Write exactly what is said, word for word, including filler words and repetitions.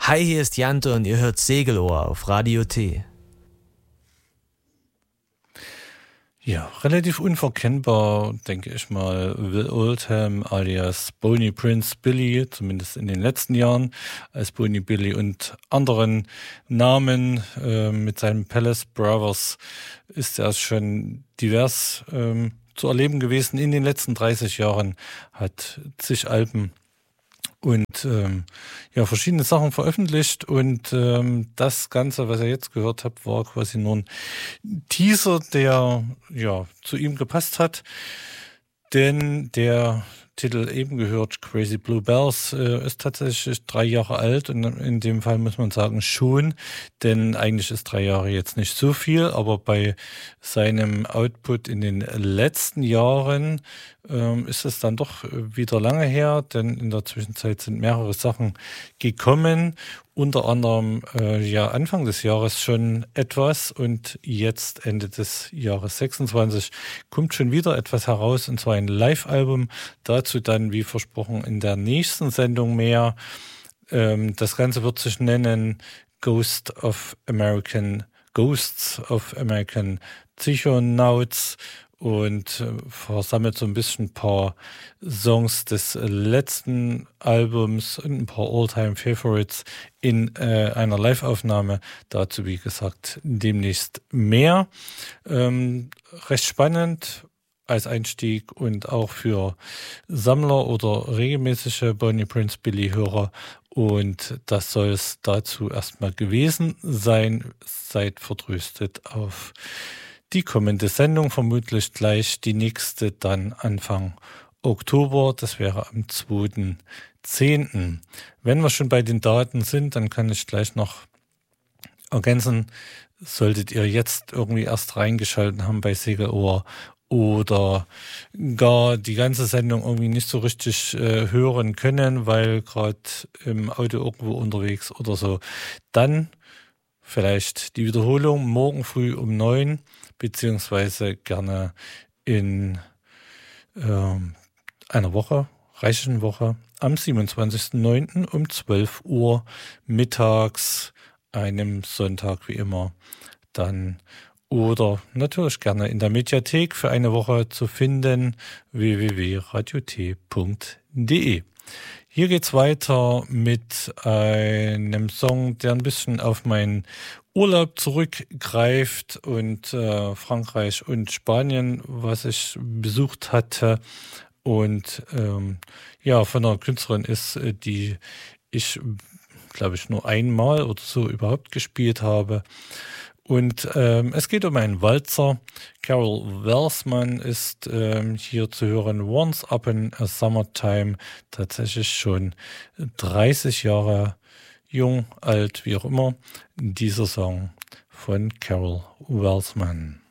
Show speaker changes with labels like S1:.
S1: Hi, hier ist Jante und ihr hört Segelohr auf Radio T.
S2: Ja, relativ unverkennbar, denke ich mal, Will Oldham alias Boney Prince Billy, zumindest in den letzten Jahren, als Boney Billy und anderen Namen äh, mit seinen Palace Brothers ist er schon divers ähm, zu erleben gewesen. In den letzten dreißig Jahren hat zig Alben und ähm, ja, verschiedene Sachen veröffentlicht und ähm, das Ganze, was ihr jetzt gehört habt, war quasi nur ein Teaser, der ja zu ihm gepasst hat, denn der Titel eben gehört, Crazy Blue Bells, äh, ist tatsächlich drei Jahre alt und in dem Fall muss man sagen schon, denn eigentlich ist drei Jahre jetzt nicht so viel, aber bei seinem Output in den letzten Jahren ähm, ist es dann doch wieder lange her, denn in der Zwischenzeit sind mehrere Sachen gekommen, unter anderem äh, ja Anfang des Jahres schon etwas und jetzt Ende des Jahres sechsundzwanzig kommt schon wieder etwas heraus, und zwar ein Live-Album. Dazu dann, wie versprochen, in der nächsten Sendung mehr. Ähm, das Ganze wird sich nennen Ghost of American Ghosts of American Psychonauts und äh, versammelt so ein bisschen ein paar Songs des letzten Albums und ein paar All-Time-Favorites in äh, einer Live-Aufnahme. Dazu, wie gesagt, demnächst mehr. Ähm, recht spannend als Einstieg und auch für Sammler oder regelmäßige Boney Prince Billy Hörer. Und das soll es dazu erstmal gewesen sein. Seid vertröstet auf die kommende Sendung, vermutlich gleich die nächste dann Anfang Oktober. Das wäre am zweiten zehnten Wenn wir schon bei den Daten sind, dann kann ich gleich noch ergänzen, solltet ihr jetzt irgendwie erst reingeschaltet haben bei Segelohr oder gar die ganze Sendung irgendwie nicht so richtig äh, hören können, weil gerade im Auto irgendwo unterwegs oder so, dann vielleicht die Wiederholung morgen früh um neun, beziehungsweise gerne in ähm, einer Woche, reichlichen Woche, am siebenundzwanzigsten neunten um zwölf Uhr mittags, einem Sonntag wie immer, dann oder natürlich gerne in der Mediathek für eine Woche zu finden, w w w punkt radio t punkt d e. Hier geht's weiter mit einem Song, der ein bisschen auf meinen Urlaub zurückgreift und äh, Frankreich und Spanien, was ich besucht hatte. Und ähm, ja, von einer Künstlerin ist, die ich, glaube ich, nur einmal oder so überhaupt gespielt habe. Und ähm, es geht um einen Walzer. Carol Welsman ist ähm, hier zu hören. Once Upon a Summertime, tatsächlich schon dreißig Jahre jung, alt, wie auch immer. Dieser Song von Carol Welsman.